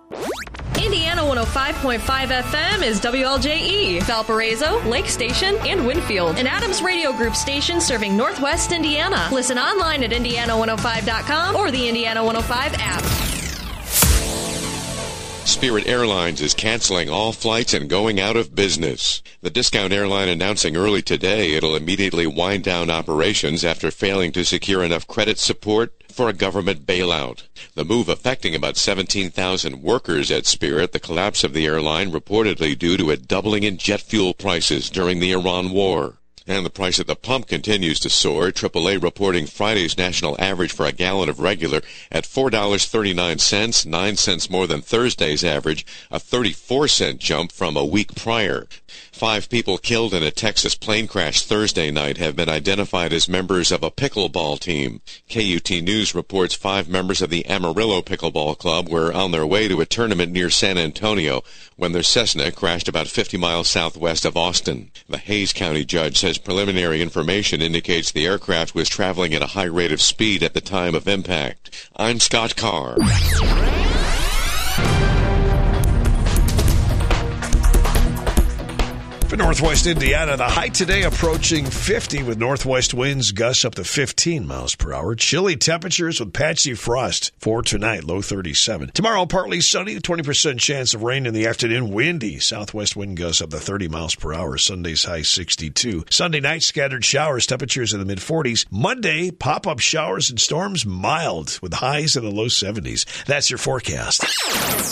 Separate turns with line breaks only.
Indiana 105.5 FM is WLJE, Valparaiso, Lake Station, and Winfield, an Adams Radio Group station serving Northwest Indiana. Listen online at Indiana105.com or the Indiana 105 app.
Spirit Airlines is canceling all flights and going out of business. The discount airline announcing early today it'll immediately wind down operations after failing to secure enough credit support for a government bailout. The move affecting about 17,000 workers at Spirit, the collapse of the airline reportedly due to a doubling in jet fuel prices during the Iran war. And the price at the pump continues to soar. AAA reporting Friday's national average for a gallon of regular at $4.39, 9 cents more than Thursday's average, a 34-cent jump from a week prior. 5 people killed in a Texas plane crash Thursday night have been identified as members of a pickleball team. KUT News reports 5 members of the Amarillo Pickleball Club were on their way to a tournament near San Antonio when their Cessna crashed about 50 miles southwest of Austin. The Hays County judge says preliminary information indicates the aircraft was traveling at a high rate of speed at the time of impact. I'm Scott Carr.
For Northwest Indiana, the high today approaching 50 with northwest winds gusts up to 15 miles per hour. Chilly temperatures with patchy frost for tonight, low 37. Tomorrow, partly sunny, 20% chance of rain in the afternoon. Windy, southwest wind gusts up to 30 miles per hour. Sunday's high 62. Sunday night, scattered showers, temperatures in the mid-40s. Monday, pop-up showers and storms, mild with highs in the low 70s. That's your forecast.